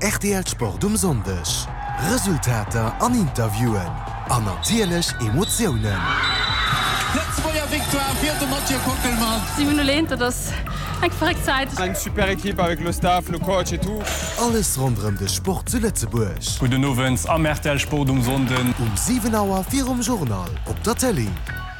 RTL Sport Sonndech. Resultater an Interviewen. An natierlech Emotionen. Letzteer Victoire fir de Mathieu Kockelmann. Si lehnte das eng verregt Zeit. Eg super Equipe avec le staff, le coach et tout. Alles rondem de Sport zu Lützeburg. Gute Novens am RTL Sport Sonden. 7 Auer 4 Journal op der Tele.